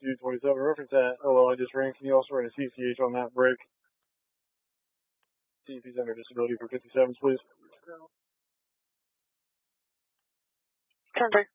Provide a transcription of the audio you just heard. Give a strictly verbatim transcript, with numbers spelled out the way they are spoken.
two twenty-seven. Reference that O L I just ran. Can you also write a C C H on that break? See if he's under disability for fifty-sevens, please. Turn break.